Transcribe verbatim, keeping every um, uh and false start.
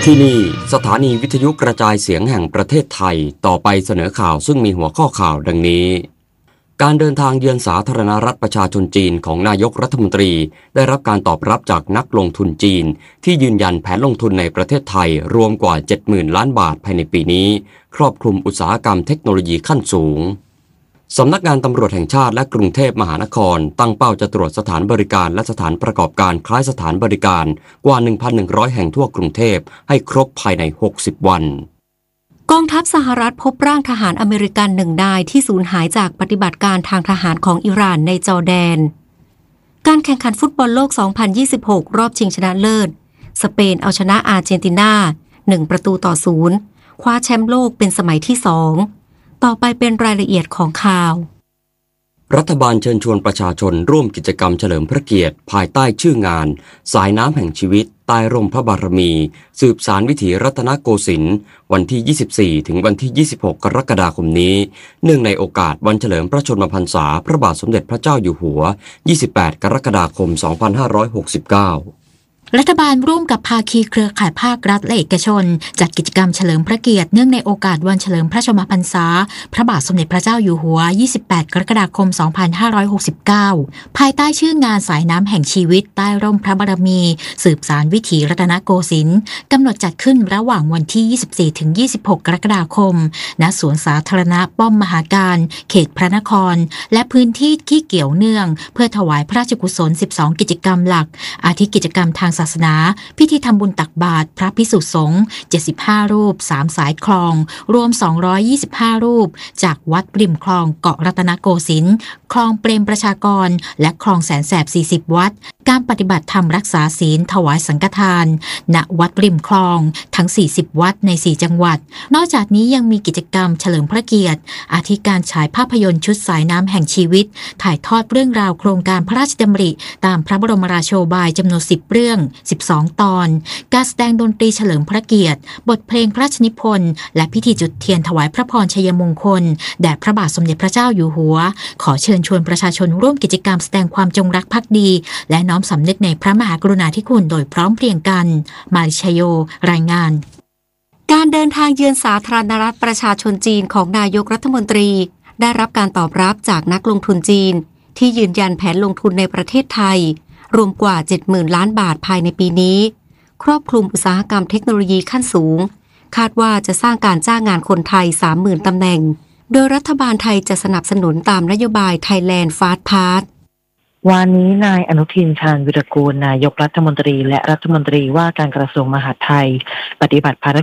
ที่นี่สถานีวิทยุกระจายเสียงแห่งประเทศไทยต่อไปเสนอข่าวซึ่งมีหัวข้อข่าวดังนี้การเดินทางเยือนสาธารณรัฐประชาชนจีนของนายกรัฐมนตรีได้รับการตอบรับจากนักลงทุนจีนที่ยืนยันแผนลงทุนในประเทศไทยรวมกว่า เจ็ดหมื่น ล้านบาทภายในปีนี้ครอบคลุมอุตสาหกรรมเทคโนโลยีขั้นสูงสำนักงานตำรวจแห่งชาติและกรุงเทพมหานครตั้งเป้าจะตรวจสถานบริการและสถานประกอบการคล้ายสถานบริการกว่า หนึ่งพันหนึ่งร้อย แห่งทั่วกรุงเทพให้ครบภายในหกสิบวันกองทัพสหรัฐพบร่างทหารอเมริกันหนึ่งนายที่สูญหายจากปฏิบัติการทางทหารของอิหร่านในจอร์แดนการแข่งขันฟุตบอลโลก สองพันยี่สิบหก รอบชิงชนะเลิศสเปนเอาชนะอาร์เจนตินาหนึ่งประตูต่อศูนย์คว้าแชมป์โลกเป็นสมัยที่สองต่อไปเป็นรายละเอียดของข่าวรัฐบาลเชิญชวนประชาชนร่วมกิจกรรมเฉลิมพระเกียรติภายใต้ชื่องานสายน้ำแห่งชีวิตใต้ร่มพระบารมีสืบสานวิถีรัตนโกสินทร์วันที่ยี่สิบสี่ถึงวันที่ยี่สิบหกกรกฎาคมนี้เนื่องในโอกาสวันเฉลิมพระชนมพรรษาพระบาทสมเด็จพระเจ้าอยู่หัวยี่สิบแปดกรกฎาคมสองพันห้าร้อยหกสิบเก้ารัฐบาลร่วมกับภาคีเครือข่ายภาครัฐและเอกชนจัดกิจกรรมเฉลิมพระเกียรติเนื่องในโอกาสวันเฉลิมพระชนมพรรษาพระบาทสมเด็จพระเจ้าอยู่หัวยี่สิบแปดกรกฎาคมสองพันห้าร้อยหกสิบเก้าภายใต้ชื่องานสายน้ำแห่งชีวิตใต้ร่มพระบารมีสืบสานวิถีรัตนโกสินทร์กำหนดจัดขึ้นระหว่างวันที่ยี่สิบสี่ถึงยี่สิบหกกรกฎาคมณสวนสาธารณะป้อมมหาการเขตพระนครและพื้นที่ที่เกี่ยวเนื่องเพื่อถวายพระราชกุศลสิบสองกิจกรรมหลักอาทิกิจกรรมทางศาสนาพิธีทำบุญตักบาตรพระภิกษุสงฆ์เจ็ดสิบห้ารูปสามสายคลองรวมสองร้อยยี่สิบห้ารูปจากวัดริมคลองเกาะรัตนโกสินทร์คลองเปรมประชากรและคลองแสนแสบสี่สิบวัดการปฏิบัติธรรมรักษาศีลถวายสังฆทานณวัดริมคลองทั้งสี่สิบวัดในสี่จังหวัดนอกจากนี้ยังมีกิจกรรมเฉลิมพระเกียรติอาทิการฉายภาพยนตร์ชุดสายน้ำแห่งชีวิตถ่ายทอดเรื่องราวโครงการพระราชดำริตามพระบรมราโชบายจำนวนสิบเรื่องสิบสองตอนการแสดงดนตรีเฉลิมพระเกียรติบทเพลงพระราชนิพนธ์และพิธีจุดเทียนถวายพระพรชัยมงคลแด่พระบาทสมเด็จพระเจ้าอยู่หัวขอเชิญชวนประชาชนร่วมกิจกรรมแสดงความจงรักภักดีและน้อมสำนึกในพระมหากรุณาธิคุณโดยพร้อมเพรียงกันมาริชโยรายงานการเดินทางเยือนสาธารณรัฐประชาชนจีนของนายกรัฐมนตรีได้รับการตอบรับจากนักลงทุนจีนที่ยืนยันแผนลงทุนในประเทศไทยรวมกว่า เจ็ดหมื่น ล้านบาทภายในปีนี้ครอบคลุมอุตสาหกรรมเทคโนโลยีขั้นสูงคาดว่าจะสร้างการจ้างงานคนไทย สามหมื่น ตำแหน่งโดยรัฐบาลไทยจะสนับสนุนตามนโยบาย Thailand Fast Path วันนี้นายอนุทินชาญวิรากูลนายกรัฐมนตรีและรัฐมนตรีว่าการกระทรวงมหาดไทยปฏิบัติภาร